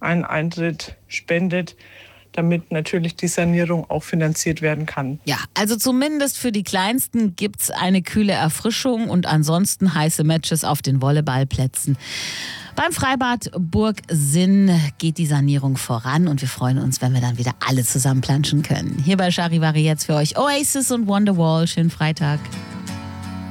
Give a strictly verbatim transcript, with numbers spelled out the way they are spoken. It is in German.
einen Eintritt spendet, damit natürlich die Sanierung auch finanziert werden kann. Ja, also zumindest für die Kleinsten gibt's eine kühle Erfrischung und ansonsten heiße Matches auf den Volleyballplätzen. Beim Freibad Burg Sinn geht die Sanierung voran und wir freuen uns, wenn wir dann wieder alle zusammen planschen können. Hier bei Charivari jetzt für euch Oasis und Wonderwall. Schönen Freitag.